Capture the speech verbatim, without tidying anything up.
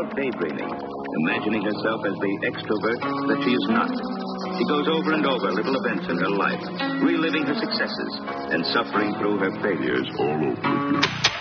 of daydreaming, imagining herself as the extrovert that she is not. She goes over and over little events in her life, reliving her successes and suffering through her failures all over again.